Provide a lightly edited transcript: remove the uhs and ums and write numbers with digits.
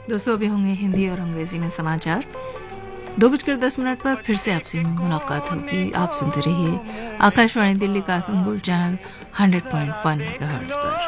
दोस्तों अभी होंगे हिंदी और अंग्रेजी में समाचार। 2:10 पर फिर से आपसे मुलाकात होगी। आप सुनते रहिए आकाशवाणी दिल्ली का FM गोल्ड चैनल 100.1 मेगाहर्ट्ज पर।